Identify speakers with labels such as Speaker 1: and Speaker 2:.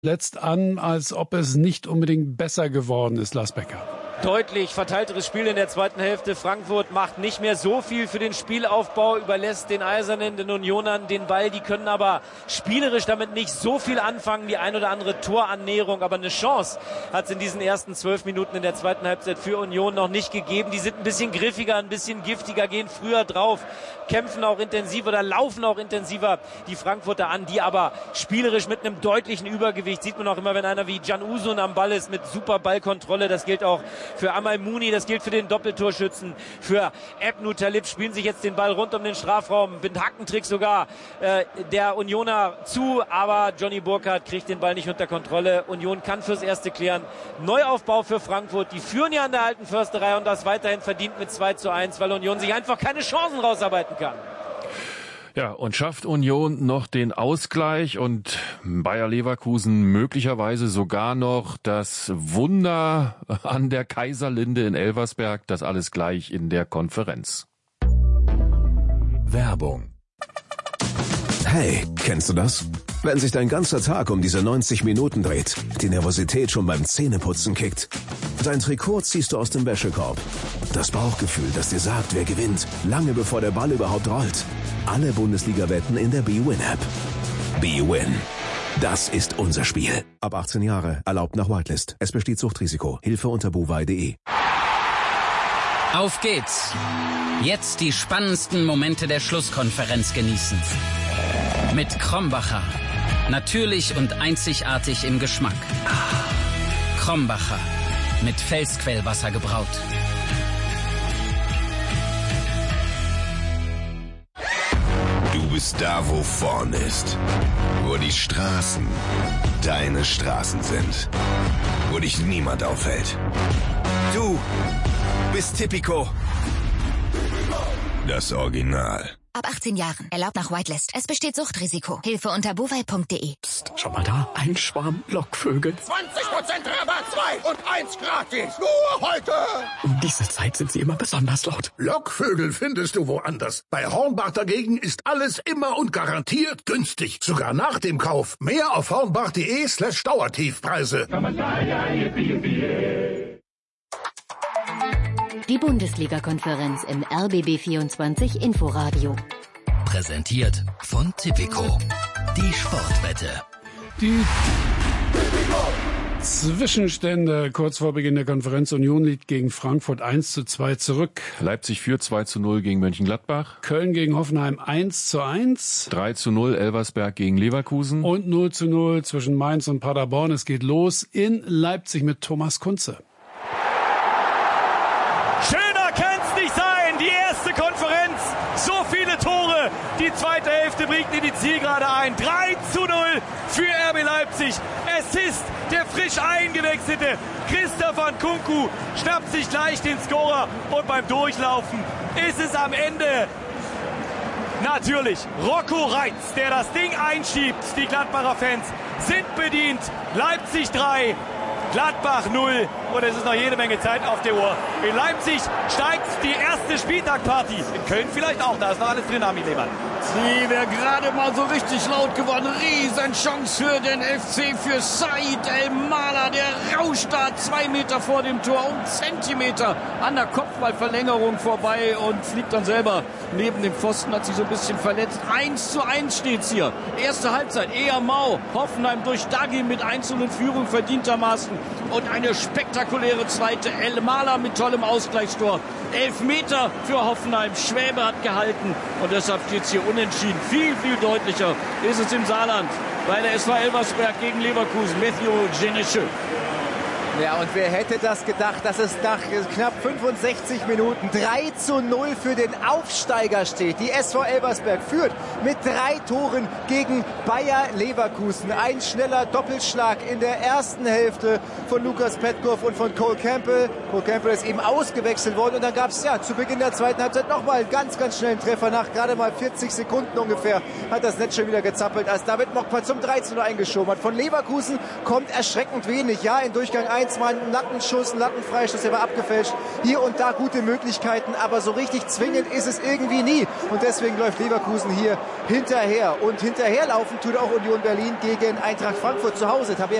Speaker 1: letzt an, als ob es nicht unbedingt besser geworden ist, Lars Becker.
Speaker 2: Deutlich verteilteres Spiel in der zweiten Hälfte. Frankfurt macht nicht mehr so viel für den Spielaufbau, überlässt den Eisernen, den Unionern den Ball. Die können aber spielerisch damit nicht so viel anfangen. Die ein oder andere Torannäherung, aber eine Chance hat es in diesen ersten 12 Minuten in der zweiten Halbzeit für Union noch nicht gegeben. Die sind ein bisschen griffiger, ein bisschen giftiger, gehen früher drauf, kämpfen auch intensiver oder laufen auch intensiver die Frankfurter an, die aber spielerisch mit einem deutlichen Übergewicht, sieht man auch immer, wenn einer wie Can Uzun am Ball ist, mit super Ballkontrolle. Das gilt auch für Amal Mouni, das gilt für den Doppeltorschützen, für Ebnu Talib, spielen sich jetzt den Ball rund um den Strafraum, mit Hackentrick sogar der Unioner zu, aber Johnny Burkhardt kriegt den Ball nicht unter Kontrolle. Union kann fürs Erste klären. Neuaufbau für Frankfurt, die führen ja an der alten Försterei und das weiterhin verdient mit 2:1, weil Union sich einfach keine Chancen rausarbeiten kann.
Speaker 3: Ja, und schafft Union noch den Ausgleich und Bayer Leverkusen möglicherweise sogar noch das Wunder an der Kaiserlinde in Elversberg, das alles gleich in der Konferenz.
Speaker 4: Werbung. Hey, kennst du das? Wenn sich dein ganzer Tag um diese 90 Minuten dreht, die Nervosität schon beim Zähneputzen kickt. Dein Trikot ziehst du aus dem Wäschekorb. Das Bauchgefühl, das dir sagt, wer gewinnt, lange bevor der Ball überhaupt rollt. Alle Bundesliga-Wetten in der BWin-App. BWin. Das ist unser Spiel. Ab 18 Jahre, erlaubt nach Whitelist. Es besteht Suchtrisiko. Hilfe unter bovai.de.
Speaker 5: Auf geht's. Jetzt die spannendsten Momente der Schlusskonferenz genießen. Mit Krombacher. Natürlich und einzigartig im Geschmack. Krombacher. Mit Felsquellwasser gebraut.
Speaker 6: Du bist da, wo vorn ist. Wo die Straßen deine Straßen sind. Wo dich niemand aufhält. Du bist Tipico. Das Original.
Speaker 7: Ab 18 Jahren. Erlaubt nach Whitelist. Es besteht Suchtrisiko. Hilfe unter bovai.de.
Speaker 8: Psst, schau mal da. Ein Schwarm Lockvögel.
Speaker 9: 20% Rabatt, 2 und 1 gratis. Nur heute.
Speaker 8: Um diese Zeit sind sie immer besonders laut.
Speaker 9: Lockvögel findest du woanders. Bei Hornbach dagegen ist alles immer und garantiert günstig. Sogar nach dem Kauf. Mehr auf hornbach.de/Dauertiefpreise.
Speaker 10: Die Bundesliga-Konferenz im RBB24 Inforadio.
Speaker 11: Präsentiert von Tipico. Die Sportwette.
Speaker 1: Die Zwischenstände kurz vor Beginn der Konferenz. Union liegt gegen Frankfurt 1:2 zurück.
Speaker 3: Leipzig führt 2:0 gegen Mönchengladbach.
Speaker 1: Köln gegen Hoffenheim 1:1.
Speaker 3: 3:0 Elversberg gegen Leverkusen.
Speaker 1: Und 0:0 zwischen Mainz und Paderborn. Es geht los in Leipzig mit Thomas Kunze.
Speaker 2: Schöner kann's nicht sein, die erste Konferenz, so viele Tore, die zweite Hälfte bringt in die Zielgerade ein, 3:0 für RB Leipzig, es ist der frisch eingewechselte Christopher Nkunku, schnappt sich gleich den Scorer und beim Durchlaufen ist es am Ende natürlich Rocco Reitz, der das Ding einschiebt, die Gladbacher Fans sind bedient, Leipzig 3, Gladbach 0 und es ist noch jede Menge Zeit auf der Uhr. In Leipzig steigt die erste Spieltagparty. In Köln vielleicht auch, da ist noch alles drin, Armin Lehmann.
Speaker 12: Sie wäre gerade mal so richtig laut geworden. Riesenchance für den FC, für Said El-Mala. Der rauscht da 2 Meter vor dem Tor, um Zentimeter an der Kopfballverlängerung vorbei und fliegt dann selber neben dem Pfosten, hat sich so ein bisschen verletzt. 1:1 steht's hier. Erste Halbzeit, eher mau. Hoffenheim durch Dagi mit 1:0 in Führung verdientermaßen. Und eine spektakuläre zweite. El-Mala mit tollem Ausgleichstor. 11 Meter für Hoffenheim. Schwäbe hat gehalten und deshalb steht's hier unentschieden. Viel, viel deutlicher ist es im Saarland bei der SV Elversberg gegen Leverkusen. Matthew Genesche.
Speaker 13: Ja, und wer hätte das gedacht, dass es nach knapp 65 Minuten 3:0 für den Aufsteiger steht. Die SV Elversberg führt mit 3 Toren gegen Bayer Leverkusen. Ein schneller Doppelschlag in der ersten Hälfte von Lukas Petkov und von Cole Campbell. Cole Campbell ist eben ausgewechselt worden und dann gab es zu Beginn der zweiten Halbzeit nochmal einen ganz, ganz schnellen Treffer. Nach gerade mal 40 Sekunden ungefähr hat das Netz schon wieder gezappelt, als David Mokpa zum 3:0 eingeschoben hat. Von Leverkusen kommt erschreckend wenig. Ja, in Durchgang 1 1 mal ein Lattenschuss, ein Lattenfreistoß, der war abgefälscht. Hier und da gute Möglichkeiten, aber so richtig zwingend ist es irgendwie nie. Und deswegen läuft Leverkusen hier hinterher. Und hinterherlaufen tut auch Union Berlin gegen Eintracht Frankfurt zu Hause. Tabea